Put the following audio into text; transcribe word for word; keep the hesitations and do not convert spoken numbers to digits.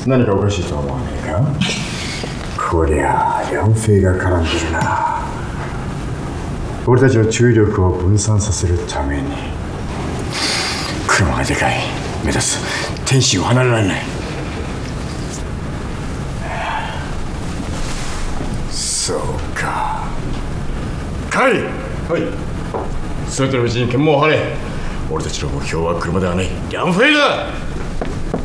何かおかしいとは思わねえか。こりゃあヤンフェイが絡んでるな。俺たちの注意力を分散させるために。車がでかい。目指す天使を離れられない。そうか。カイ。はい。全ての道に検問を張れ。俺たちの目標は車ではないヤンフェイだ。